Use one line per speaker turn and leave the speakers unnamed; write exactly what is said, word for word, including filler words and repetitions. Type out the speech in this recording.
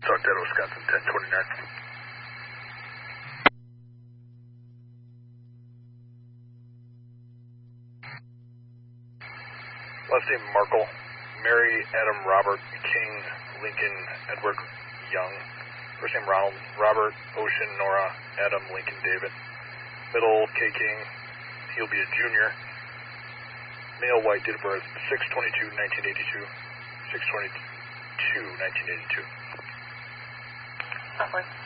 Talk Dead, Wisconsin, ten twenty-nine. Last name Markle, Mary, Adam, Robert, King, Lincoln, Edward, Young. First name Ronald, Robert, Ocean, Nora, Adam, Lincoln, David. Middle, K. King, he'll be a junior. Male, white, date of birth, six twenty-two nineteen eighty-two. six twenty-two nineteen eighty-two.
Lovely.